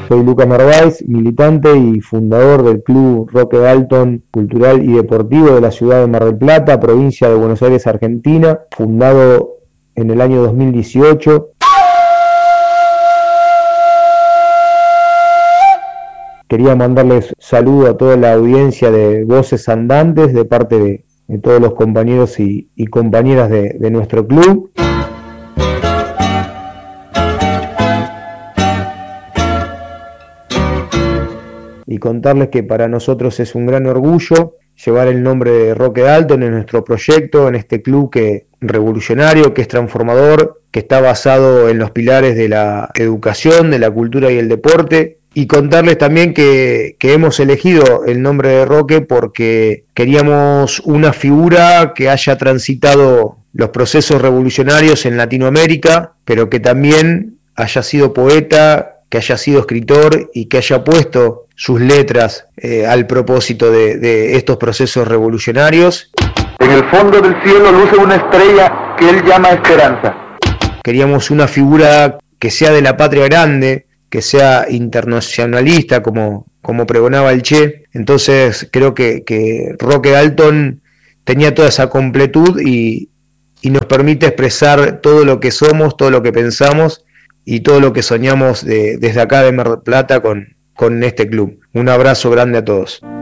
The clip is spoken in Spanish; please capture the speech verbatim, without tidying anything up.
Soy Lucas Narváez, militante y fundador del Club Roque Dalton Cultural y Deportivo de la ciudad de Mar del Plata, provincia de Buenos Aires, Argentina, fundado en el año dos mil dieciocho. Quería mandarles saludo a toda la audiencia de Voces Andantes de parte de, de todos los compañeros y, y compañeras de, de nuestro club. Y contarles que para nosotros es un gran orgullo llevar el nombre de Roque Dalton en nuestro proyecto, en este club que revolucionario, que es transformador, que está basado en los pilares de la educación, de la cultura y el deporte. Y contarles también que, que hemos elegido el nombre de Roque porque queríamos una figura que haya transitado los procesos revolucionarios en Latinoamérica, pero que también haya sido poeta, que haya sido escritor y que haya puesto sus letras eh, al propósito de, de estos procesos revolucionarios. En el fondo del cielo luce una estrella que él llama Esperanza. Queríamos una figura que sea de la patria grande, que sea internacionalista, como, como pregonaba el Che. Entonces creo que, que Roque Dalton tenía toda esa completud y, y nos permite expresar todo lo que somos, todo lo que pensamos y todo lo que soñamos de, desde acá de Mar del Plata con, con este club. Un abrazo grande a todos.